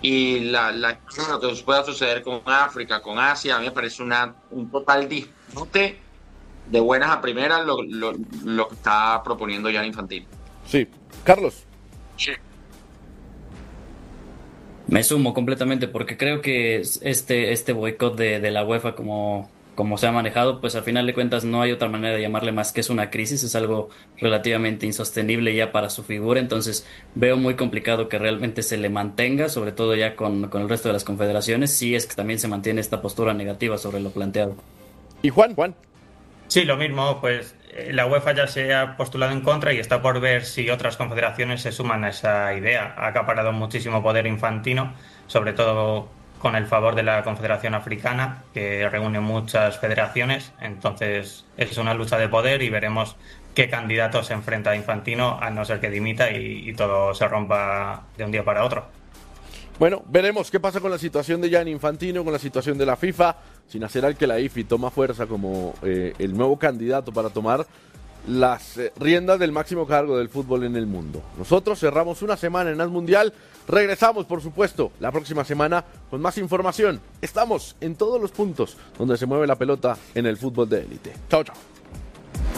y lo que pueda suceder con África, con Asia, a mí me parece un total disfrute de buenas a primeras lo que está proponiendo Gianni Infantino. Sí. Carlos. Sí. Me sumo completamente porque creo que este boicot de la UEFA como se ha manejado, pues al final de cuentas no hay otra manera de llamarle más que es una crisis, es algo relativamente insostenible ya para su figura, entonces veo muy complicado que realmente se le mantenga, sobre todo ya con el resto de las confederaciones, si es que también se mantiene esta postura negativa sobre lo planteado. Y Juan. Sí, lo mismo, pues la UEFA ya se ha postulado en contra y está por ver si otras confederaciones se suman a esa idea. Ha acaparado muchísimo poder Infantino, sobre todo con el favor de la Confederación Africana, que reúne muchas federaciones. Entonces es una lucha de poder y veremos qué candidato se enfrenta a Infantino, a no ser que dimita y todo se rompa de un día para otro. Bueno, veremos qué pasa con la situación de Gianni Infantino, con la situación de la FIFA, sin hacer al que la IFI toma fuerza como el nuevo candidato para tomar las riendas del máximo cargo del fútbol en el mundo. Nosotros cerramos una semana en el Mundial, regresamos por supuesto la próxima semana con más información. Estamos en todos los puntos donde se mueve la pelota en el fútbol de élite. Chao, chao.